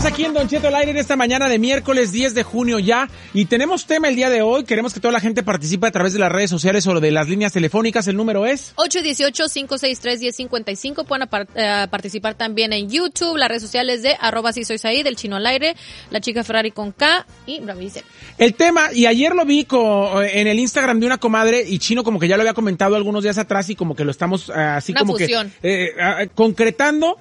aquí en Don Cheto al aire en esta mañana de miércoles 10 de junio ya, y tenemos tema el día de hoy. Queremos que toda la gente participe a través de las redes sociales o de las líneas telefónicas. El número es 818-563-1055. Pueden participar también en YouTube, las redes sociales de @sisoysaid, el Chino al aire, la chica Ferrari con K y Bravice. el tema. Y ayer lo vi en el Instagram de una comadre, y Chino como que ya lo había comentado algunos días atrás, y como que lo estamos así Una como fusión. que concretando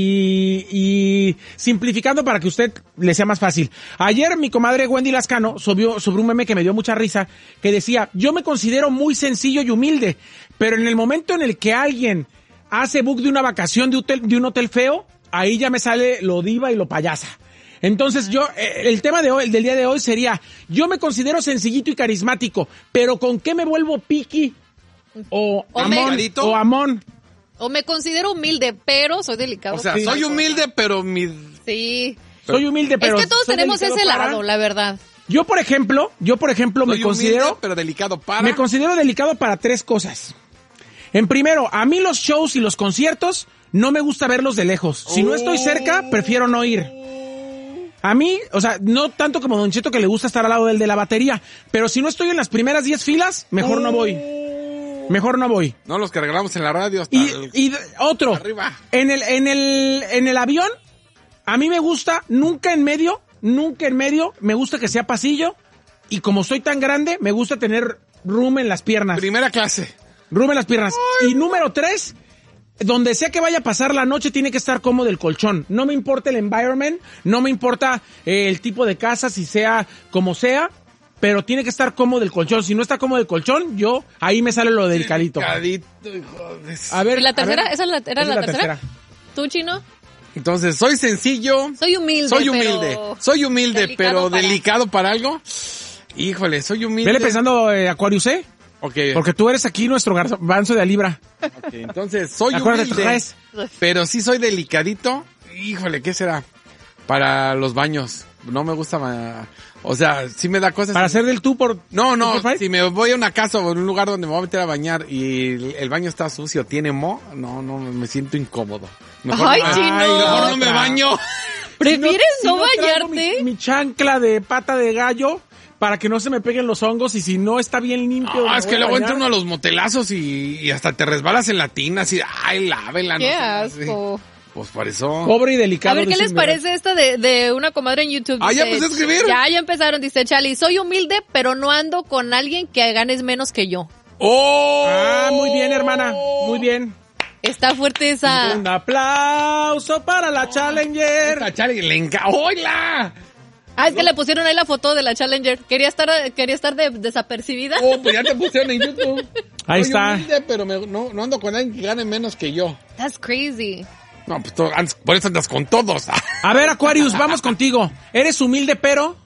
y simplificando para que usted le sea más fácil. Ayer mi comadre Wendy Lascano subió un meme que me dio mucha risa, que decía: yo me considero muy sencillo y humilde, pero en el momento en el que alguien hace book de una vacación de un hotel feo, ahí ya me sale lo diva y lo payasa. Entonces el tema del día de hoy sería: yo me considero sencillito y carismático, pero ¿con qué me vuelvo piqui? O amón. O me considero humilde, pero soy delicado. O sea, soy humilde, pero Sí. Soy humilde, pero... Es que todos tenemos ese para... lado, la verdad. Yo, por ejemplo, me considero... humilde, pero delicado para... Me considero delicado para tres cosas. En primero, a mí los shows y los conciertos no me gusta verlos de lejos. Si no estoy cerca, prefiero no ir. A mí, o sea, no tanto como Don Cheto, que le gusta estar al lado del de la batería, pero si no estoy en las primeras 10 filas, mejor no voy. Mejor no voy. No, los que regalamos en la radio hasta otro, arriba. En el avión, a mí me gusta, nunca en medio, me gusta que sea pasillo, y como soy tan grande, me gusta tener room en las piernas. Primera clase. Room en las piernas. Ay. Y número 3, donde sea que vaya a pasar la noche, tiene que estar cómodo el colchón. No me importa el environment, no me importa el tipo de casa, si sea como sea, pero tiene que estar cómodo el colchón. Si no está cómodo el colchón, ahí me sale lo delicadito. Hijo de... A ver, ¿Y la tercera? a ver, ¿Esa era la tercera? ¿Tú, Chino? Entonces, soy sencillo. Soy humilde, pero delicado para algo. Híjole, soy humilde. Vele pensando, Aquarius, Okay. Porque tú eres aquí nuestro garbanzo de a libra. Okay, entonces, soy Acuérdate, humilde, pero sí soy delicadito. Híjole, ¿qué será? Para los baños. No me gusta... O sea, sí me da cosas... ¿Para hacer del tú por...? No, si me voy a una casa o a un lugar donde me voy a meter a bañar y el baño está sucio, tiene moho, no, me siento incómodo. Mejor Chino. Mejor no me baño. ¿Prefieres no traigo bañarte? mi chancla de pata de gallo para que no se me peguen los hongos, y si no está bien limpio... No, es que luego entra uno a los motelazos y hasta te resbalas en la tina, así, ay, lávela. Qué no sé, asco. Pues por eso. Pobre y delicado. A ver, ¿qué les parece esta de una comadre en YouTube? Dice, ya empecé a escribir. Ya empezaron, dice Chali. Soy humilde, pero no ando con alguien que ganes menos que yo. ¡Oh! Ah, muy bien, hermana. Muy bien. Está fuerte esa. Un aplauso para la Challenger. Esta Challenger le encanta. ¡Hola! Ah, es que le pusieron ahí la foto de la Challenger. Quería estar desapercibida. Oh, pues ya te pusieron en YouTube. Ahí Soy está. humilde, pero no ando con alguien que gane menos que yo. That's crazy. No, pues por eso andas con todos. A ver, Aquarius, vamos contigo. ¿Eres humilde, pero...?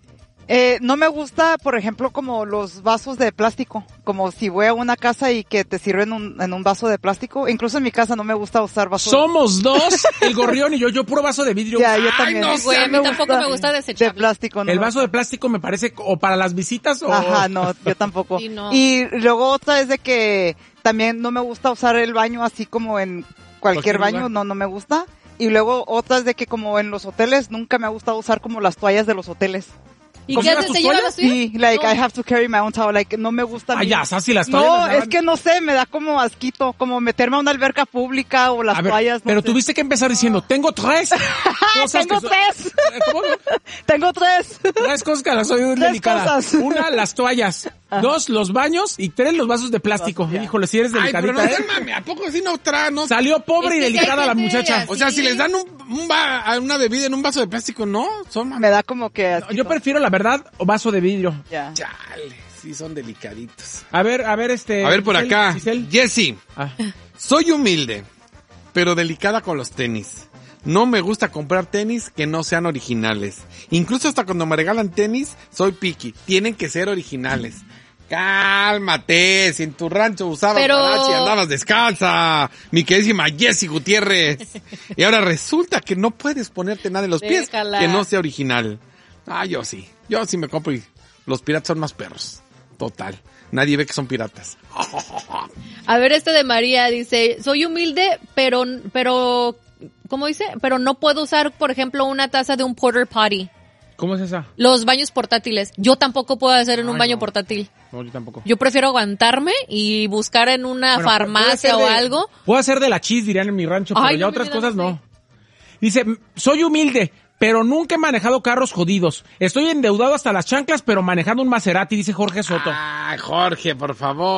No me gusta, por ejemplo, como los vasos de plástico. Como si voy a una casa y que te sirven en un vaso de plástico. Incluso en mi casa no me gusta usar vasos. Somos dos, el gorrión y yo puro vaso de vidrio. Ya, yo también. no, Güey, a mí tampoco me gusta desechable. De plástico, no. El vaso de plástico me parece o para las visitas o... Ajá, no, yo tampoco. Sí, no. Y luego otra es de que también no me gusta usar el baño así como en cualquier baño, lugar. no me gusta. Y luego otra es de que como en los hoteles nunca me ha gustado usar como las toallas de los hoteles. ¿Y ¿Cómo qué llevas haces? tus ¿Te llevas toallas? así? Sí, like No. I have to carry my own towel, like no me gusta. Ah, ya, así las No, toallas. es que no sé, me da como asquito, como meterme a una alberca pública o las A ver, toallas. No pero sé. tuviste que empezar diciendo, tengo tres cosas Tengo que tres. ¿Cómo? Tengo tres. Tres cosas que las soy muy Tres delicada. cosas. Una, las toallas. Dos, los baños. Y tres, los vasos de plástico. Ya. Híjole, si eres Ay, pero delicadita, no se mame, ¿a poco así no no? Salió pobre Es y que sí delicada hay la gente muchacha. así. O sea, si les dan una bebida en un vaso de plástico, no, son Me da como que No, asquito. yo prefiero, la verdad, vaso de vidrio. Ya. Chale, sí son delicaditos. A ver, A ver por Giselle, acá. Giselle. Jessy, Ah. soy humilde, pero delicada con los tenis. No me gusta comprar tenis que no sean originales. Incluso hasta cuando me regalan tenis, soy picky. Tienen que ser originales. Cálmate, si en tu rancho usabas guarache y andabas descalza, mi queridísima Jessy Gutiérrez. Y ahora resulta que no puedes ponerte nada en los pies Déjala. que no sea original. Ah, yo sí me compro y los piratas son más perros. Total, nadie ve que son piratas. A ver, de María dice, soy humilde, pero ¿cómo dice? Pero no puedo usar, por ejemplo, una taza de un porta potty. ¿Cómo es esa? Los baños portátiles. Yo tampoco puedo hacer en un Ay, baño no. portátil. No, yo tampoco. Yo prefiero aguantarme y buscar en una Bueno, farmacia o algo. Puedo hacer de la chis, dirían en mi rancho, pero Ay, ya no, otras mi vida, cosas no sé. no. Dice, soy humilde, pero nunca he manejado carros jodidos. Estoy endeudado hasta las chanclas, pero manejando un Maserati, dice Jorge Soto. Ay, Jorge, por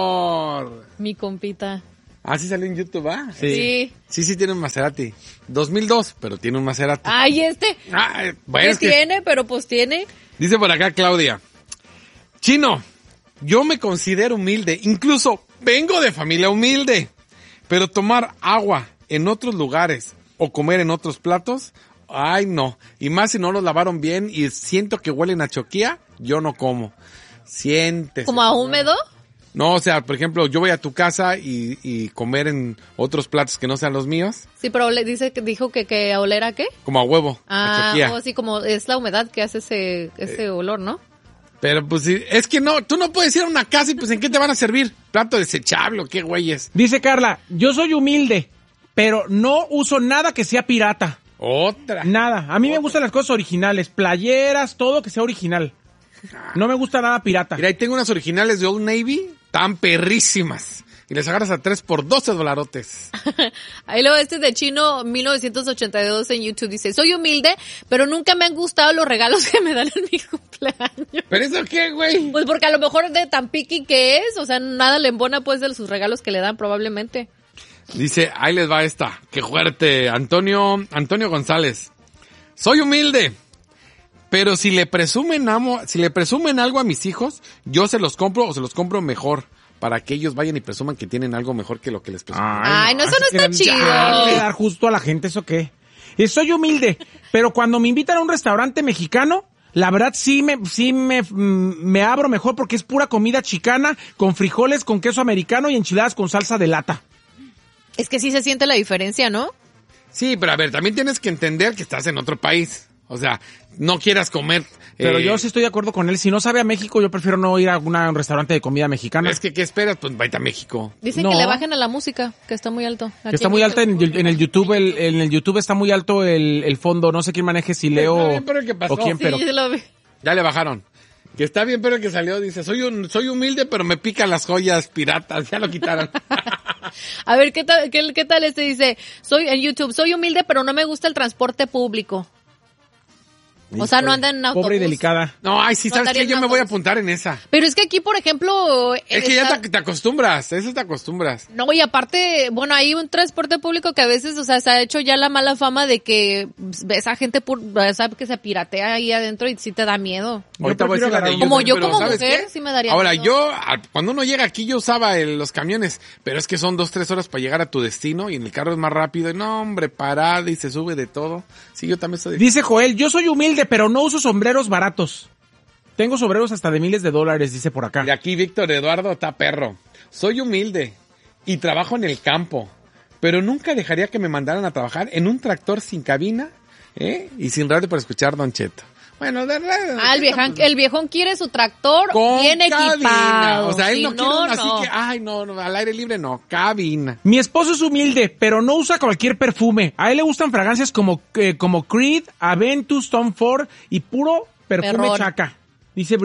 favor. Mi compita. Ah, sí salió en YouTube, ¿ah? Sí. Sí, tiene un Maserati. 2002, pero tiene un Maserati. Ay, Bueno, es que tiene, pero pues tiene. dice por acá Claudia. Chino, yo me considero humilde, incluso vengo de familia humilde, pero tomar agua en otros lugares o comer en otros platos, ay no. Y más si no los lavaron bien y siento que huelen a choquía, yo no como. Siéntese. ¿Como a húmedo? No, o sea, por ejemplo, yo voy a tu casa y comer en otros platos que no sean los míos, Sí, pero le dijo que a oler a qué? como a huevo, a choquía. O sí, como es la humedad que hace ese olor, ¿no? Pero pues sí, es que no, tú no puedes ir a una casa y pues ¿en qué te van a servir? ¿Plato desechable o qué güeyes? Dice Carla, yo soy humilde, pero no uso nada que sea pirata. Otra. Nada. A mí me gustan las cosas originales, playeras, todo que sea original. No me gusta nada pirata. Mira, ahí tengo unas originales de Old Navy, tan perrísimas. Y les agarras a 3 por $12. Ahí luego de Chino 1982 en YouTube dice, soy humilde, pero nunca me han gustado los regalos que me dan en mi cumpleaños. ¿Pero eso qué, güey? Pues porque a lo mejor de tan piqui que es, o sea, nada le embona pues de sus regalos que le dan probablemente. Dice, ahí les va esta. Qué fuerte. Antonio González. Soy humilde, pero si le presumen algo a mis hijos, yo se los compro o se los compro mejor. Para que ellos vayan y presuman que tienen algo mejor que lo que les presumen. Ay, no, eso no está chido. ¿Le dar justo a la gente eso qué? Soy humilde, pero cuando me invitan a un restaurante mexicano, la verdad sí me abro mejor porque es pura comida chicana, con frijoles, con queso americano y enchiladas con salsa de lata. Es que sí se siente la diferencia, ¿no? Sí, pero a ver, también tienes que entender que estás en otro país. O sea, no quieras comer... Pero yo sí estoy de acuerdo con él. Si no sabe a México, yo prefiero no ir a un restaurante de comida mexicana. Es que, ¿qué esperas? Pues vete a México. Dicen No. que le bajen a la música, que está muy alto. Que está muy alta en el YouTube, en el YouTube está muy alto el fondo. No sé quién maneje, si Leo Está bien, pero el que pasó. o quién, Sí, pero... yo lo vi. Ya le bajaron. Que está bien, pero el que salió dice, soy humilde, pero me pican las joyas piratas. Ya lo quitaron. A ver, ¿qué tal dice? En YouTube, soy humilde, pero no me gusta el transporte público. O sea, no anda en autobús. Pobre y delicada. No, ay, sí, No ¿sabes andaría qué? Yo en me voy a autobús. apuntar en esa. Pero es que aquí, por ejemplo... Es que ya te acostumbras, eso te acostumbras. No, y aparte, bueno, hay un transporte público que a veces, o sea, se ha hecho ya la mala fama de que ves a gente sabe que se piratea ahí adentro y sí te da miedo. Ahorita voy a decir la de ellos, Como yo pero como ¿sabes mujer, qué? sí me daría Ahora, miedo. cuando uno llega aquí, yo usaba los camiones, pero es que son 2-3 horas para llegar a tu destino y en el carro es más rápido. Y no, hombre, parada y se sube de todo. Sí, yo también soy... Dice Joel, yo soy humilde, pero no uso sombreros baratos. Tengo sombreros hasta de miles de dólares, dice por acá. De aquí Víctor Eduardo está perro. Soy humilde y trabajo en el campo, pero nunca dejaría que me mandaran a trabajar en un tractor sin cabina, y sin radio para escuchar Don Cheto. Bueno, de radio. El viejón quiere su tractor Con bien cabina. equipado. O sea, él Si no quiere una así no. que, ay, no, al aire libre no, cabina. Mi esposo es humilde, pero no usa cualquier perfume. A él le gustan fragancias como Creed, Aventus, Tom Ford y puro perfume Perrón. chaca. Dice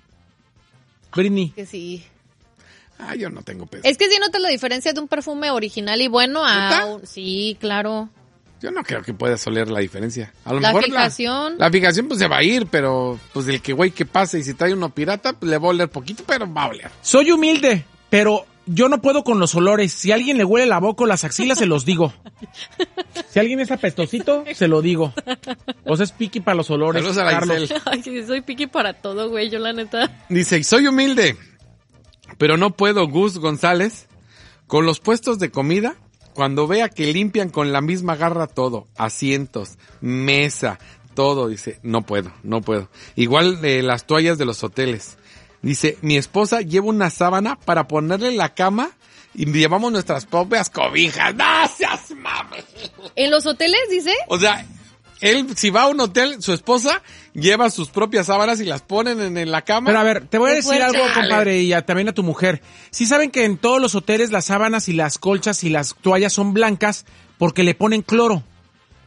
Britney. Que sí. Ah, yo no tengo peso. Es que sí notas la diferencia de un perfume original y bueno a ¿Neta? sí, claro. Yo no creo que puedas oler la diferencia. A lo La mejor fijación. La fijación pues se va a ir, pero pues el que güey que pase y si trae uno pirata, pues le va a oler poquito, pero va a oler. Soy humilde, pero yo no puedo con los olores. Si a alguien le huele la boca o las axilas, se los digo. Si alguien es apestosito, se lo digo. O sea, es piqui para los olores. Saludos a la Carlos. Giselle. Ay, sí, soy piqui para todo, güey, yo la neta. Dice, soy humilde, pero no puedo, Gus González, con los puestos de comida, cuando vea que limpian con la misma garra todo, asientos, mesa, todo, dice, no puedo. Igual las toallas de los hoteles. Dice, mi esposa lleva una sábana para ponerle en la cama y llevamos nuestras propias cobijas. ¡No seas mames! ¿En los hoteles, dice? O sea, él, si va a un hotel, su esposa lleva sus propias sábanas y las ponen en la cama. Pero a ver, te voy a Qué decir fuerte. algo, compadre, y también a tu mujer. Sí saben que en todos los hoteles las sábanas y las colchas y las toallas son blancas porque le ponen cloro.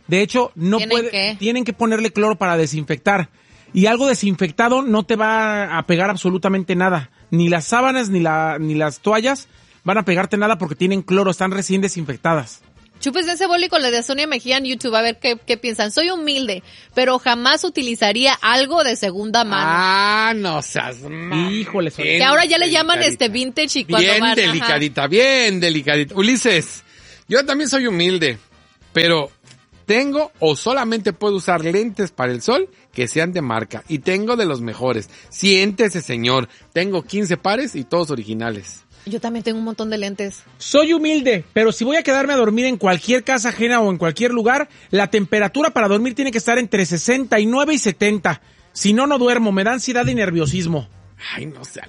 De hecho, tienen que ponerle cloro para desinfectar. Y algo desinfectado no te va a pegar absolutamente nada. Ni las sábanas ni las toallas van a pegarte nada porque tienen cloro, están recién desinfectadas. Chupes de ese boli con la de Sonia Mejía en YouTube, a ver qué piensan. Soy humilde, pero jamás utilizaría algo de segunda mano. Ah, no seas mal. Híjole, Sonia. Que ahora ya le llaman vintage y cuando van, bien delicadita. Ulises, yo también soy humilde, pero tengo o solamente puedo usar lentes para el sol que sean de marca. Y tengo de los mejores. Siéntese, señor. Tengo 15 pares y todos originales. Yo también tengo un montón de lentes. Soy humilde, pero si voy a quedarme a dormir en cualquier casa ajena o en cualquier lugar, la temperatura para dormir tiene que estar entre 69 y 70. Si no, no duermo. Me da ansiedad y nerviosismo. Ay, no sé,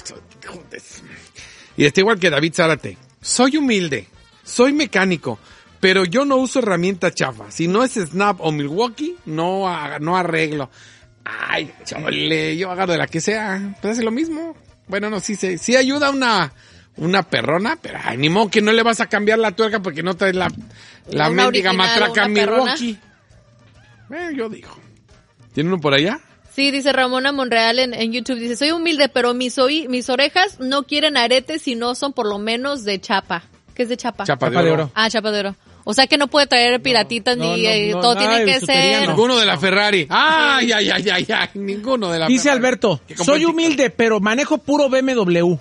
y está igual que David Zárate. Soy humilde, soy mecánico, pero yo no uso herramienta chafa. Si no es Snap o Milwaukee, no arreglo. Ay, chole, yo agarro de la que sea. Pues hace lo mismo. Bueno, no, sí ayuda una perrona, pero ay, ni modo que no le vas a cambiar la tuerca porque no traes la mendiga matraca Milwaukee. Yo digo. ¿Tiene uno por allá? Sí, dice Ramona Monreal en YouTube, dice, soy humilde, pero mis orejas no quieren aretes si no son por lo menos de chapa. ¿Qué es de chapa? Chapa de oro. Ah, chapa de oro. O sea que no puede traer piratitas todo tiene que ser... Ninguno de la Ferrari. Ay, ninguno de la Dice Ferrari. Alberto, soy humilde, pero manejo puro BMW.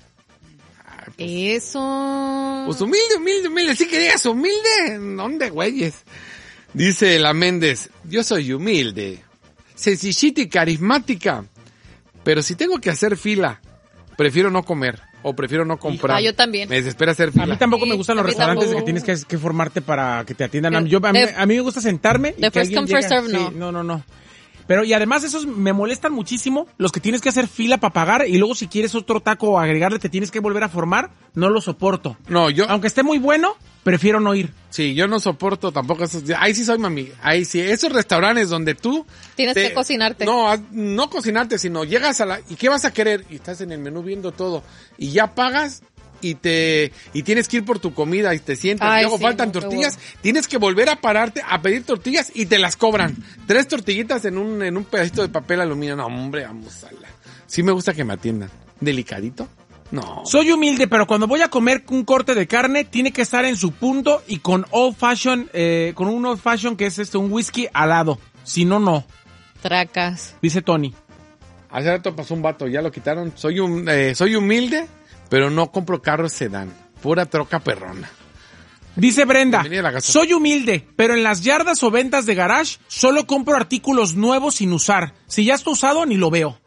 Eso... Pues humilde. Sí que digas humilde. ¿Dónde, güeyes? Dice la Méndez, yo soy humilde, sencillita y carismática, pero si tengo que hacer fila, prefiero no comer. O prefiero no comprar. Yo también. Me desespera hacer fila. A mí tampoco me gustan los restaurantes tampoco. Que tienes que formarte para que te atiendan. A mí me gusta sentarme y que alguien llegue. Serve, no. Pero y además esos me molestan muchísimo, los que tienes que hacer fila para pagar y luego si quieres otro taco o agregarle te tienes que volver a formar, no lo soporto. No, aunque esté muy bueno, prefiero no ir. Sí, yo no soporto tampoco esos. Ahí sí soy mami. Ahí sí, esos restaurantes donde tú tienes que cocinarte. No cocinarte, sino llegas ¿y qué vas a querer? Y estás en el menú viendo todo y ya pagas y tienes que ir por tu comida y te sientas. Y luego faltan tortillas, tienes que volver a pararte a pedir tortillas y te las cobran. 3 tortillitas en un pedacito de papel aluminio. No, hombre, vamos a la. Sí me gusta que me atiendan. ¿Delicadito? No. Soy humilde, pero cuando voy a comer un corte de carne, tiene que estar en su punto y con old fashion, con un old fashion que es un whisky al lado. Si no, no. Tracas. Dice Tony. Hace rato pasó un vato, ya lo quitaron. Soy humilde, pero no compro carros sedán. Pura troca perrona. Dice Brenda, soy humilde, pero en las yardas o ventas de garage solo compro artículos nuevos sin usar. Si ya está usado, ni lo veo.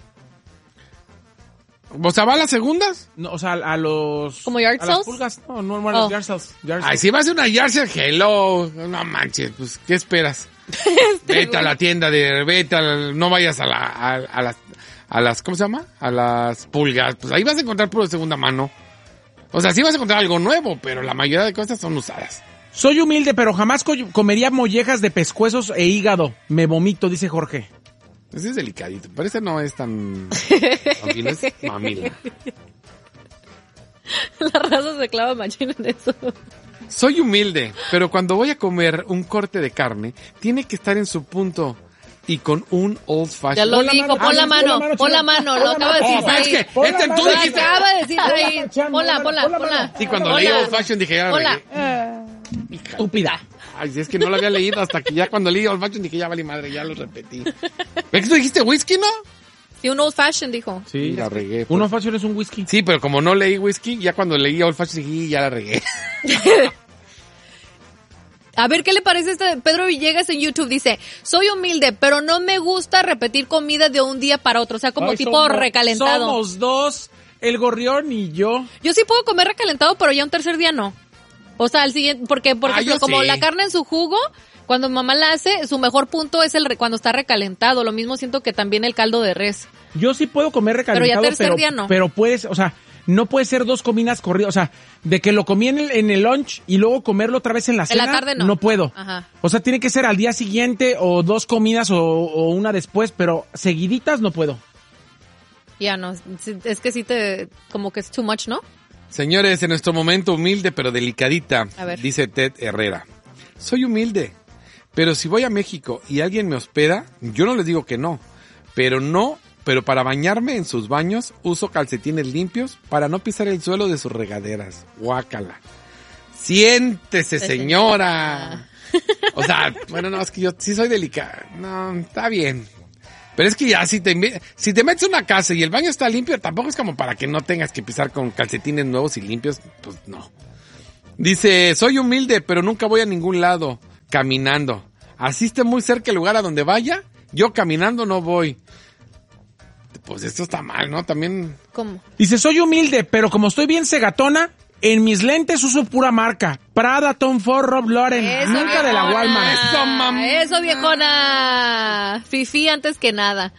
¿O sea, va a las segundas? No, o sea, a los... ¿Como yard a sales? las pulgas. No, a los yard sales. Ay, si vas a una yard sale, hello. No manches, pues, ¿qué esperas? Vete a la tienda no vayas a las, ¿cómo se llama? A las pulgas. Pues ahí vas a encontrar puro de segunda mano. O sea, sí vas a encontrar algo nuevo, pero la mayoría de cosas son usadas. Soy humilde, pero jamás comería mollejas de pescuezos e hígado. Me vomito, dice Jorge. Ese es delicadito, pero ese no es tan... no es mamila. La raza se clava machín en eso. Soy humilde, pero cuando voy a comer un corte de carne, tiene que estar en su punto y con un old fashion. Ya lo dijo, pon la mano, lo acaba de decir ahí. Es que tú dijiste. Lo acaba de decir ahí. Ponla. Sí, cuando leí old fashion dije, ya la regué. Estúpida. Ay, es que no lo había leído hasta que ya cuando leí old fashion dije, ya vale madre, ya lo repetí. ¿Ves que tú dijiste whisky, no? Sí, un old fashion dijo. Sí, la regué. Un old fashion es un whisky. Sí, pero como no leí whisky, ya cuando leí old fashion dije, ya la regué. A ver, ¿qué le parece Pedro Villegas en YouTube? Dice, soy humilde, pero no me gusta repetir comida de un día para otro. O sea, como tipo recalentado. Somos dos, el gorrión y yo. Yo sí puedo comer recalentado, pero ya un tercer día no. O sea, al siguiente, porque por ejemplo, como la carne en su jugo, cuando mamá la hace, su mejor punto es cuando está recalentado. Lo mismo siento que también el caldo de res. Yo sí puedo comer recalentado, pero ya tercer día no. Pero puedes, o sea, no puede ser 2 comidas corridas, o sea, de que lo comí en el lunch y luego comerlo otra vez en la cena. En la tarde no. No puedo. Ajá. O sea, tiene que ser al día siguiente o 2 comidas o una después, pero seguiditas no puedo. Ya no, es que sí como que es too much, ¿no? Señores, en nuestro momento humilde pero delicadita, A ver. dice Ted Herrera. Soy humilde, Pero si voy a México y alguien me hospeda, yo no les digo que no. Pero para bañarme en sus baños, uso calcetines limpios para no pisar el suelo de sus regaderas. Guácala. Siéntese, señora. O sea, bueno, no, es que yo sí soy delicada. No, está bien. Pero es que ya, si te metes a una casa y el baño está limpio, tampoco es como para que no tengas que pisar con calcetines nuevos y limpios, pues no. Dice, soy humilde, pero nunca voy a ningún lado caminando. Así esté muy cerca el lugar a donde vaya, yo caminando no voy. Pues esto está mal, ¿no? También... ¿Cómo? Dice, soy humilde, pero como estoy bien cegatona, en mis lentes uso pura marca. Prada, Tom Ford, Ralph Lauren. Eso, Nunca viejona. de la Walmart. Eso, mamá. Eso, viejona. Fifí antes que nada.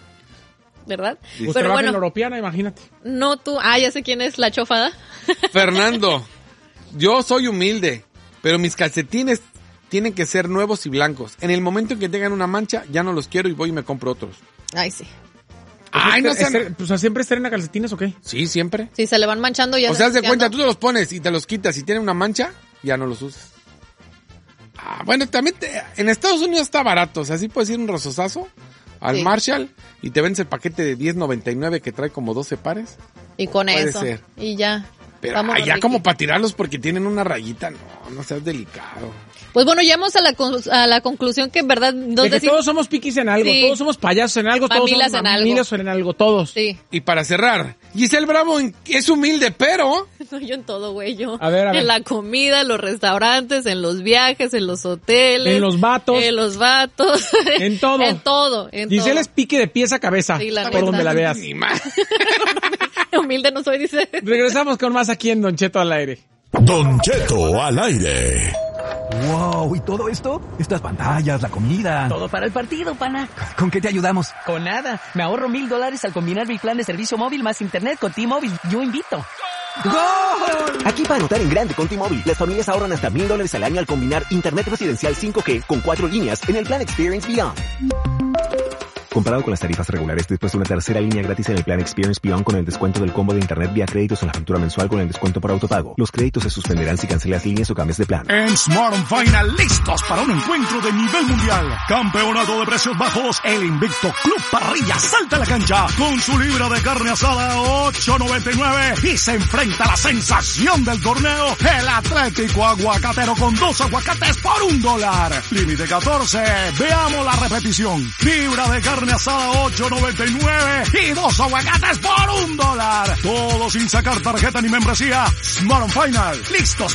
¿Verdad? Pues Pero trabaja en la bueno, europeana, imagínate. no tú. Ah, ya sé quién es la chofada. Fernando, yo soy humilde, pero mis calcetines tienen que ser nuevos y blancos. En el momento en que tengan una mancha, ya no los quiero y voy y me compro otros. Ay, sí. Ay, no sé. Pues siempre estrena calcetines, ¿o qué? Sí, siempre. Si se le van manchando ya. O sea, haz de ya cuenta, no. tú te los pones y te los quitas. Si tienen una mancha, ya no los usas. Ah, bueno, también en Estados Unidos está barato. O sea, sí puedes ir un rososazo al Sí. Marshall y te vendes el paquete de $10.99 que trae como 12 pares. Y con Puede eso. ser. Y ya. Pero Vámonos, allá Ricky. como para tirarlos porque tienen una rayita. No seas delicado. Pues bueno, llegamos a la conclusión que en verdad De que todos somos piquis en algo, Sí. todos somos payasos en algo, todos Mamilas somos en algo. mamilas en algo, todos. Sí. Y para cerrar, Giselle Bravo es humilde, pero... No, yo en todo, güey, yo. A ver. En la comida, en los restaurantes, en los viajes, en los hoteles. En los vatos. En los vatos. En todo. En todo. En Giselle todo. es pique de pies a cabeza, Sí, la por neta. donde la veas. Ni más. Humilde no soy, dice. Regresamos con más aquí en Don Cheto al aire. Don Cheto al aire. Wow, ¿y todo esto? Estas pantallas, la comida. Todo para el partido, pana. ¿Con qué te ayudamos? Con nada. Me ahorro $1,000 al combinar mi plan de servicio móvil más internet con T-Mobile. Yo invito. ¡Gol! Aquí para anotar en grande con T-Mobile, las familias ahorran hasta $1,000 al año al combinar internet residencial 5G con 4 líneas en el plan Experience Beyond. Comparado con las tarifas regulares, después de una tercera línea gratis en el plan Experience Beyond con el descuento del combo de internet vía créditos en la factura mensual con el descuento por autopago. Los créditos se suspenderán si cancelas líneas o cambias de plan. En Smart Final, listos para un encuentro de nivel mundial. Campeonato de precios bajos. El invicto Club Parrilla salta a la cancha con su libra de carne asada a $8.99 y se enfrenta a la sensación del torneo, el Atlético Aguacatero con 2 aguacates por $1. Límite 14. Veamos la repetición. Libra de carne asada a $8.99 y 2 aguacates por $1. Todo sin sacar tarjeta ni membresía. Smart Final, listos